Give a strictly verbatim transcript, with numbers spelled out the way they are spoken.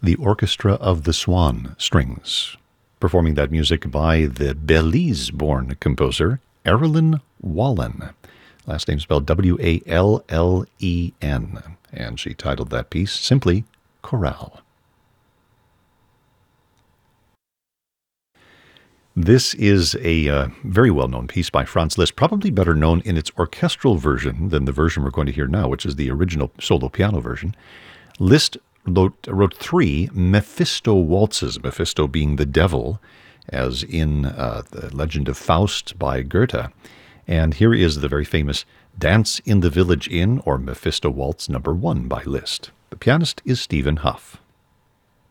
the Orchestra of the Swan Strings, performing that music by the Belize-born composer Erilyn Wallen. Last name spelled W A L L E N. And she titled that piece simply Chorale. This is a uh, very well-known piece by Franz Liszt, probably better known in its orchestral version than the version we're going to hear now, which is the original solo piano version. Liszt wrote, wrote three Mephisto waltzes, Mephisto being the devil, as in uh, the Legend of Faust by Goethe. And here is the very famous Dance in the Village Inn, or Mephisto Waltz number one by Liszt. The pianist is Stephen Hough.